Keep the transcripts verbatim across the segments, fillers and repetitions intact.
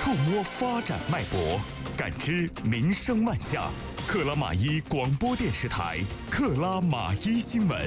触摸发展脉搏，感知民生万象。克拉玛依广播电视台，克拉玛依新闻。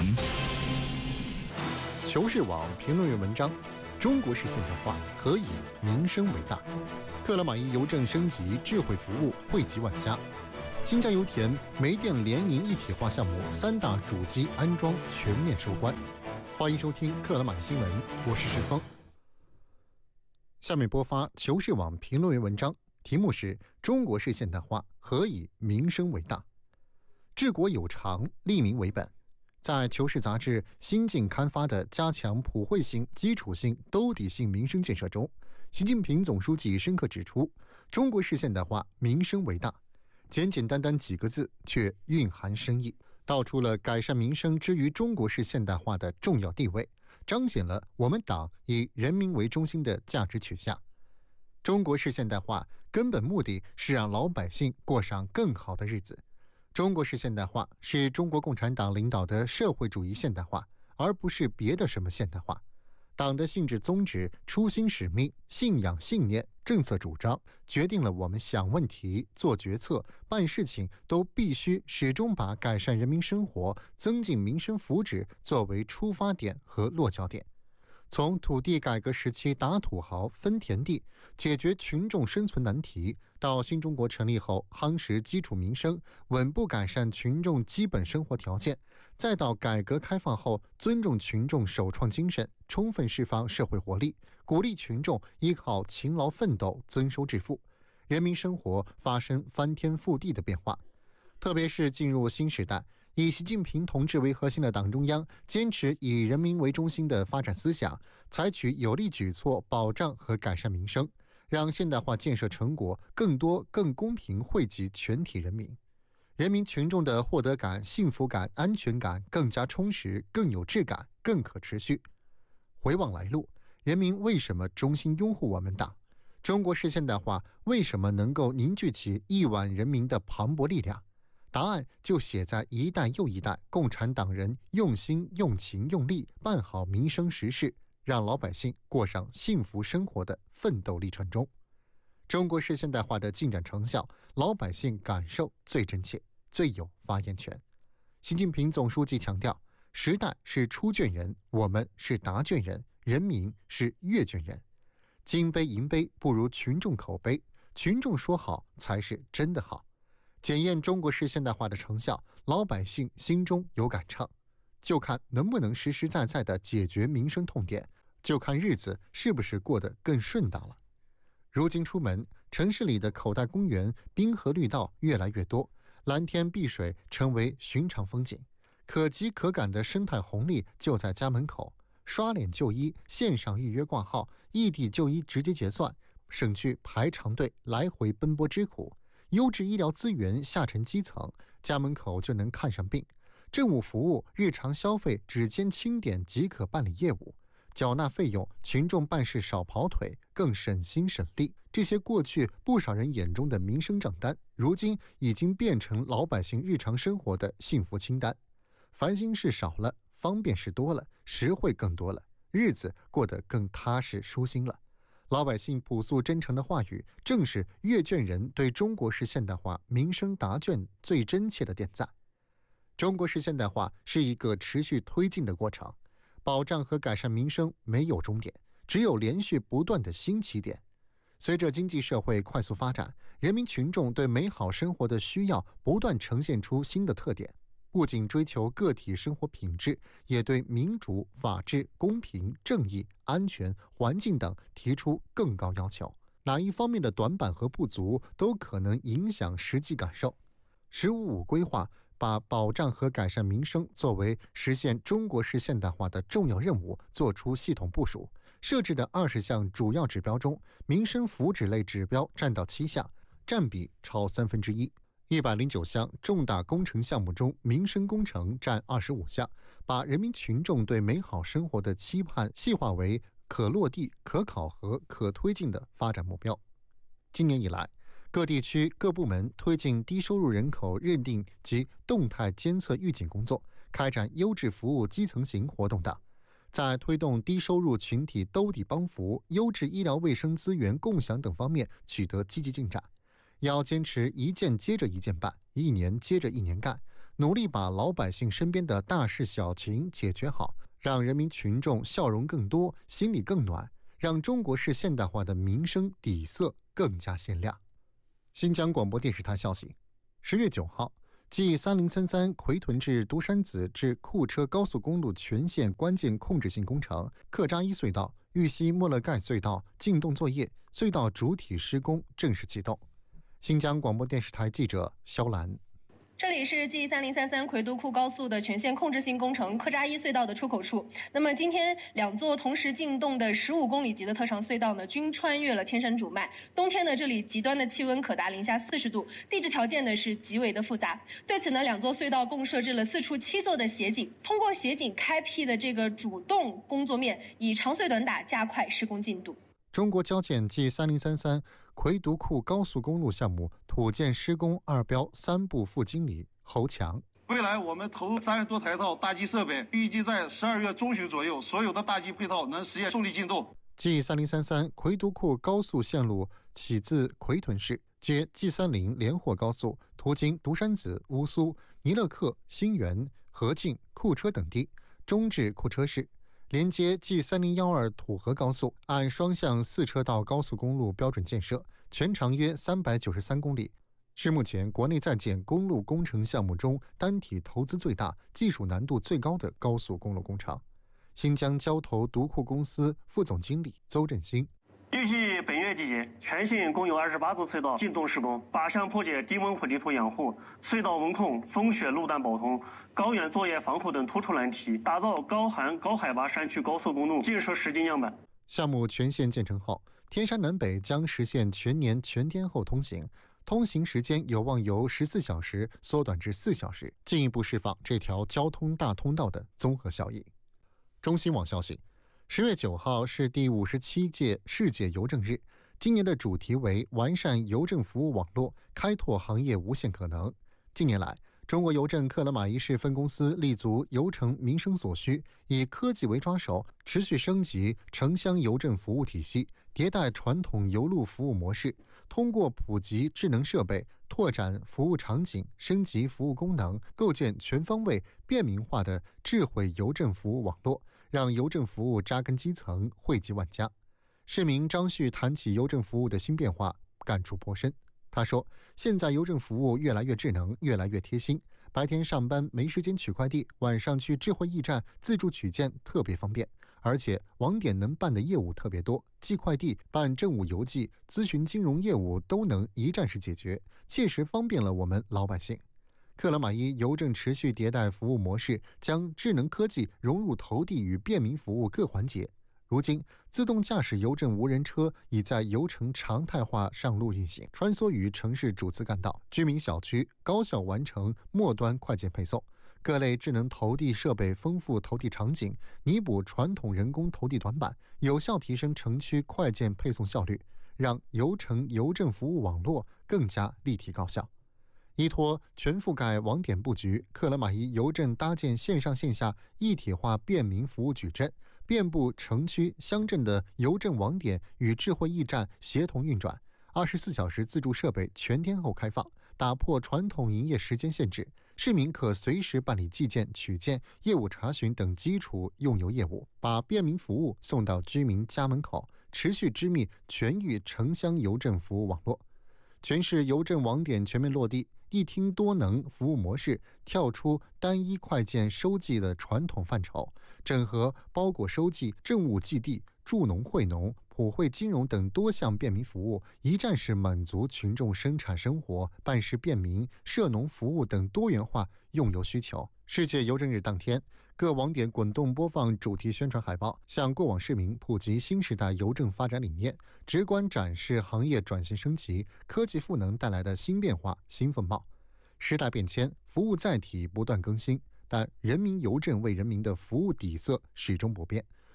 求是网评论员文章：中国式现代化何以民生为大？克拉玛依邮政升级智慧服务惠及万家。新疆油田煤电联营一体化项目三大主机安装全面收官。欢迎收听克拉玛依新闻，我是石峰。下面播发求是网评论员文章，题目是中国式现代化何以民生为大？治国有常，利民为本。在求是杂志新近刊发的加强普惠性、基础性、兜底性民生建设中，习近平总书记深刻指出，中国式现代化民生为大。简简单单几个字，却蕴含深意，道出了改善民生之于中国式现代化的重要地位，彰显了我们党以人民为中心的价值取向。中国式现代化根本目的是让老百姓过上更好的日子。中国式现代化是中国共产党领导的社会主义现代化，而不是别的什么现代化。党的性质宗旨、初心使命、信仰信念、政策主张，决定了我们想问题、做决策、办事情都必须始终把改善人民生活、增进民生福祉作为出发点和落脚点。从土地改革时期打土豪分田地，解决群众生存难题，到新中国成立后夯实基础民生，稳步改善群众基本生活条件，再到改革开放后尊重群众首创精神，充分释放社会活力，鼓励群众依靠勤劳奋斗增收致富，人民生活发生翻天覆地的变化。特别是进入新时代，以习近平同志为核心的党中央坚持以人民为中心的发展思想，采取有力举措保障和改善民生，让现代化建设成果更多更公平惠及全体人民。人民群众的获得感、幸福感、安全感更加充实、更有质感、更可持续。回望来路，人民为什么衷心拥护我们党？中国式现代化为什么能够凝聚起亿万人民的磅礴力量？答案就写在一代又一代共产党人用心、用情、用力办好民生实事，让老百姓过上幸福生活的奋斗历程中。中国式现代化的进展成效，老百姓感受最真切，最有发言权。习近平总书记强调，时代是出卷人，我们是答卷人，人民是阅卷人。金杯银杯不如群众口碑，群众说好才是真的好。检验中国式现代化的成效，老百姓心中有杆秤，就看能不能实实在在地解决民生痛点，就看日子是不是过得更顺当了。如今出门，城市里的口袋公园、滨河绿道越来越多，蓝天碧水成为寻常风景，可及可感的生态红利就在家门口。刷脸就医，线上预约挂号，异地就医直接结算，省去排长队来回奔波之苦。优质医疗资源下沉基层，家门口就能看上病。政务服务、日常消费指尖轻点即可办理业务，缴纳费用，群众办事少跑腿，更省心省力。这些过去不少人眼中的民生账单，如今已经变成老百姓日常生活的幸福清单。烦心事少了，方便事多了，实惠更多了，日子过得更踏实舒心了。老百姓朴素真诚的话语，正是阅卷人对中国式现代化民生答卷最真切的点赞。中国式现代化是一个持续推进的过程，保障和改善民生没有终点，只有连续不断的新起点。随着经济社会快速发展，人民群众对美好生活的需要不断呈现出新的特点，不仅追求个体生活品质，也对民主、法治、公平、正义、安全、环境等提出更高要求。哪一方面的短板和不足都可能影响实际感受。十五五规划把保障和改善民生作为实现中国式现代化的重要任务做出系统部署，设置的二十项主要指标中，民生福祉类指标占到七项，占比超三分之一。一百零九项重大工程项目中，民生工程占二十五项，把人民群众对美好生活的期盼细化为可落地、可考核、可推进的发展目标。今年以来，各地区各部门推进低收入人口认定及动态监测预警工作，开展优质服务基层型活动等。 在推动低收入群体兜底帮扶、优质医疗卫生资源共享等方面取得积极进展。要坚持一件接着一件办，一年接着一年干，努力把老百姓身边的大事小情解决好，让人民群众笑容更多，心里更暖，让中国式现代化的民生底色更加鲜亮。新疆广播电视台消息，十月九号，G 三零三三奎屯至独山子至库车高速公路全线关键控制性工程克扎伊隧道、玉溪莫勒盖隧道进洞作业，隧道主体施工正式启动。新疆广播电视台记者肖兰。 这里是 G 三零三三奎都库高速的全线控制性工程克扎伊隧道的出口处。那么今天两座同时进洞的十五公里级的特长隧道呢，均穿越了天山主脉。冬天呢，这里极端的气温可达零下四十度，地质条件呢是极为的复杂。对此呢，两座隧道共设置了四处七座的斜井，通过斜井开辟的这个主洞工作面，以长隧短打加快施工进度。 中国交建 G 三零三三奎都库高速公路项目土建施工二标三部副经理侯强。 未来我们投三十多台套大机设备，预计在十二月中旬左右，所有的大机配套能实现顺利进洞。 G 三零三三奎都库高速线路起自奎屯市，接 G 三零连霍高速，途经独山子、乌苏、尼勒克、新源、和静、库车等地，终至库车市。连接 G 三零一二土河高速，按双向四车道高速公路标准建设，全长约三百九十三公里，是目前国内在建公路工程项目中单体投资最大、技术难度最高的高速公路工程。新疆交投独库公司副总经理邹振兴。 预计本月底全线共有二十八座隧道进洞施工，靶向破解低温混凝土养护、隧道温控、风雪路段保通、高原作业防护等突出难题，打造高寒高海拔山区高速公路建设实际样板。 项目全线建成后，天山南北将实现全年全天候通行，通行时间有望由十四小时缩短至四小时，进一步释放这条交通大通道的综合效益。中新网消息，十月九号是第五十七届世界邮政日，今年的主题为完善邮政服务网络，开拓行业无限可能。近年来，中国邮政克拉玛依市分公司立足邮城民生所需，以科技为抓手，持续升级城乡邮政服务体系，迭代传统邮路服务模式，通过普及智能设备，拓展服务场景，升级服务功能，构建全方位便民化的智慧邮政服务网络，让邮政服务扎根基层，惠及万家。市民张旭谈起邮政服务的新变化，感触颇深。他说，现在邮政服务越来越智能，越来越贴心，白天上班没时间取快递，晚上去智慧驿站自助取件特别方便，而且网点能办的业务特别多，寄快递、办政务邮寄、咨询金融业务都能一站式解决，切实方便了我们老百姓。克拉玛依邮政持续迭代服务模式，将智能科技融入投递与便民服务各环节。如今，自动驾驶邮政无人车已在邮城常态化上路运行，穿梭于城市主次干道、居民小区，高效完成末端快件配送。各类智能投递设备丰富投递场景，弥补传统人工投递短板，有效提升城区快件配送效率，让邮城邮政服务网络更加立体高效。依托全覆盖网点布局，克拉玛依邮政搭建线上线下一体化便民服务矩阵，遍布城区乡镇的邮政网点与智慧驿站协同运转，二十四小时自助设备全天候开放，打破传统营业时间限制，市民可随时办理寄件、取件、业务查询等基础用邮业务，把便民服务送到居民家门口，持续织密全域城乡邮政服务网络。全市邮政网点全面落地，一厅多能服务模式跳出单一快件收寄的传统范畴，整合包裹收寄、政务寄递、助农惠农、普惠金融等多项便民服务，一站式满足群众生产生活、办事便民、涉农服务等多元化用邮需求。世界邮政日当天，各网点滚动播放主题宣传海报，向过往市民普及新时代邮政发展理念，直观展示行业转型升级、科技赋能带来的新变化、新风貌。时代变迁，服务载体不断更新，但人民邮政为人民的服务底色始终不变。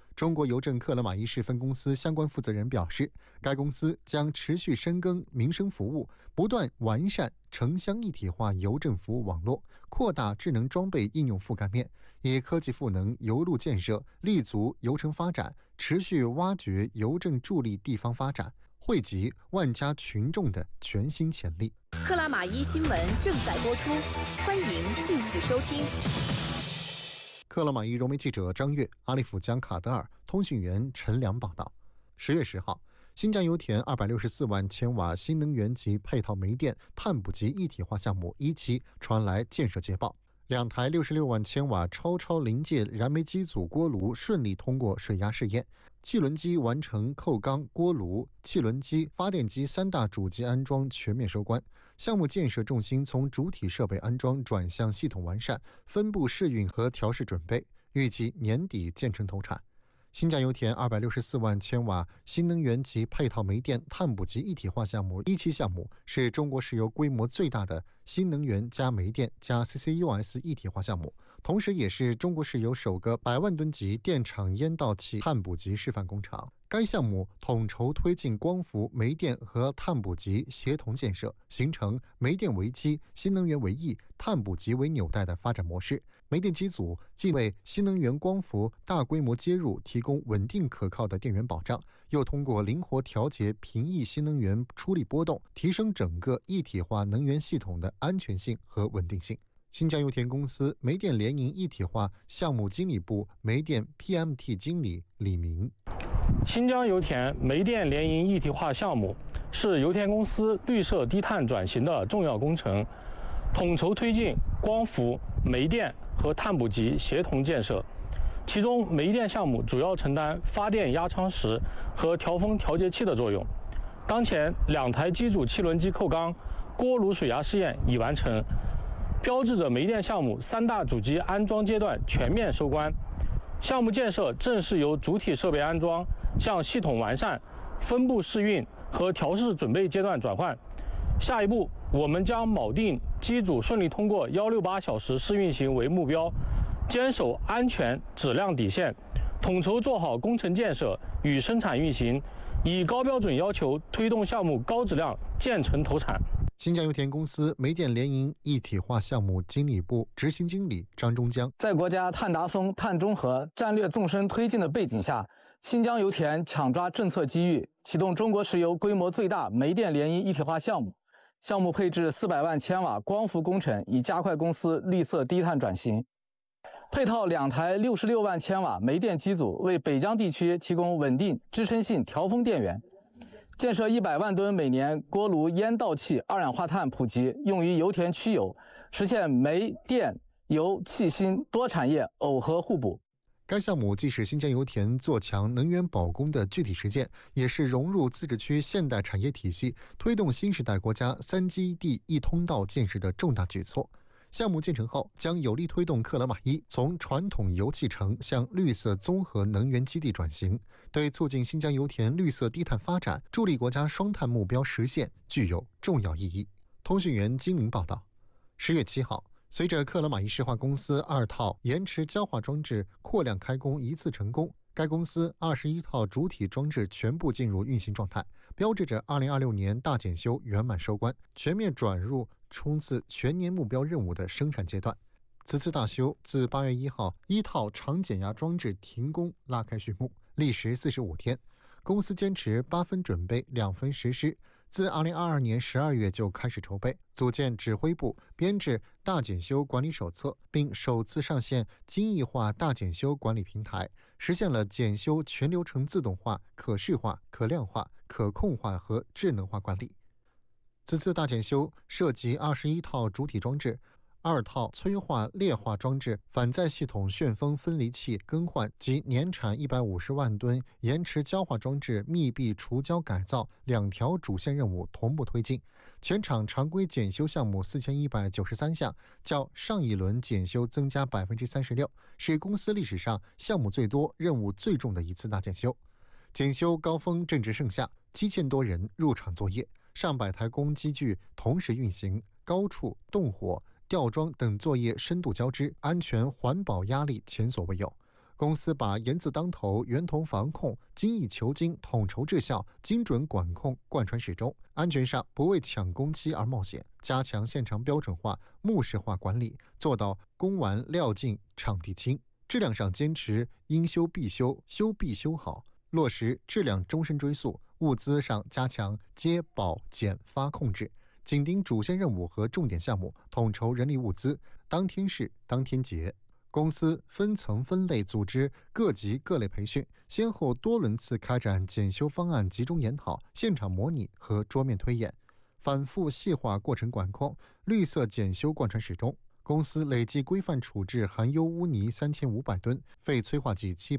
中国邮政克拉玛依市分公司相关负责人表示，该公司将持续深耕民生服务，不断完善城乡一体化邮政服务网络，扩大智能装备应用覆盖面，以科技赋能邮路建设，立足邮城发展，持续挖掘邮政助力地方发展，惠及万家群众的全新潜力。 克拉玛依新闻正在播出，欢迎继续收听。 克拉玛依融媒记者张悦、阿利甫江卡德尔，通讯员陈良报道。十月十号，新疆油田二百六十四万千瓦新能源及配套煤电碳捕集一体化项目一期传来建设捷报，两台六十六万千瓦超超临界燃煤机组锅炉顺利通过水压试验，气轮机完成扣缸、锅炉、气轮机、发电机三大主机安装全面收官。项目建设重心从主体设备安装转向系统完善、分布试运和调试准备，预计年底建成投产。新疆油田二百六十四万千瓦新能源及配套煤电碳捕集一体化项目一期项目，是中国石油规模最大的新能源加煤电加 C C U S 一体化项目，同时也是中国石油首个百万吨级电厂烟道气碳捕集示范工厂。该项目统筹推进光伏、煤电和碳捕集协同建设，形成煤电为基、新能源为翼、碳捕集为纽带的发展模式。煤电机组既为新能源光伏大规模接入提供稳定可靠的电源保障，又通过灵活调节平抑新能源出力波动，提升整个一体化能源系统的安全性和稳定性。新疆油田公司煤电联营一体化项目经理部煤电 P M T 经理李明。 新疆油田煤电联营一体化项目是油田公司绿色低碳转型的重要工程，统筹推进光伏、煤电和碳捕集协同建设。其中，煤电项目主要承担发电压舱石和调风调节器的作用。当前，两台机组气轮机扣缸、锅炉水压试验已完成，标志着煤电项目三大主机安装阶段全面收官。项目建设正式由主体设备安装向系统完善、分布试运和调试准备阶段转换。下一步，我们将锚定机组顺利通过一百六十八小时试运行为目标，坚守安全质量底线，统筹做好工程建设与生产运行，以高标准要求推动项目高质量建成投产。 新疆油田公司煤电联营一体化项目经理部执行经理张忠江。 在国家碳达峰、碳中和战略纵深推进的背景下，新疆油田抢抓政策机遇，启动中国石油规模最大煤电联营一体化项目。项目配置四百万千瓦光伏工程，以加快公司绿色低碳转型。配套两台六十六万千瓦煤电机组，为北疆地区提供稳定、支撑性调峰电源。建设一百万吨每年锅炉烟道气二氧化碳普及，用于油田区油，实现煤电油气新多产业耦合互补。 该项目既是新疆油田做强能源保供的具体实践，也是融入自治区现代产业体系、推动新时代国家三基地一通道建设的重大举措。项目建成后，将有力推动克拉玛依从传统油气城向绿色综合能源基地转型，对促进新疆油田绿色低碳发展、助力国家双碳目标实现具有重要意义。通讯员金玲报道。十月七号，随着克拉玛依石化公司二套延迟焦化装置扩量开工一次成功，该公司二十一套主体装置全部进入运行状态，标志着二零二六年大检修圆满收官，全面转入冲刺全年目标任务的生产阶段。此次大修自八月一号一套长减压装置停工拉开序幕，历时四十五天。公司坚持八分准备两分实施，自二零二二年十二月就开始筹备，组建指挥部，编制大检修管理手册，并首次上线精益化大检修管理平台，实现了检修全流程自动化、可视化、可量化、可控化和智能化管理。此次大检修涉及二十一套主体装置，二套催化劣化装置、反载系统旋风分离器更换及年产一百五十万吨延迟焦化装置密闭除胶改造两条主线任务同步推进。全场常规检修项目四千一百九十三项，较上一轮检修增加 百分之三十六， 是公司历史上项目最多、任务最重的一次大检修。检修高峰正值盛夏，七千多人入场作业，上百台工机具同时运行，高处、动火、吊装等作业深度交织，安全环保压力前所未有。 公司把严字当头、源头防控、精益求精、统筹治效、精准管控贯穿始终。安全上不为抢工期而冒险，加强现场标准化、目视化管理，做到工完料尽、场地清。质量上坚持应修必修、修必修好，落实质量终身追溯。物资上加强接保检发控制，紧盯主线任务和重点项目，统筹人力物资，当天试当天结。公司分层分类组织各级各类培训，先后多轮次开展检修方案集中研讨、现场模拟和桌面推演，反复细化过程管控，绿色检修贯穿始终。公司累计规范处置含优污泥三千五百吨、废催化剂七百